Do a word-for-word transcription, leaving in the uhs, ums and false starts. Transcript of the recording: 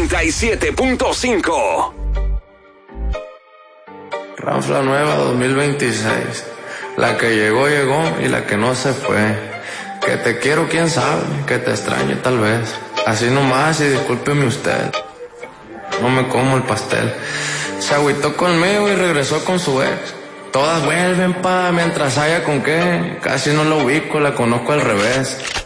noventa y siete punto cinco. Ranfla nueva dos mil veintiséis. La que llegó, llegó y la que no se fue. Que te quiero, quién sabe, que te extrañe tal vez. Así nomás y discúlpeme usted. No me como el pastel. Se agüitó conmigo y regresó con su ex. Todas vuelven pa, mientras haya con qué. Casi no la ubico, la conozco al revés.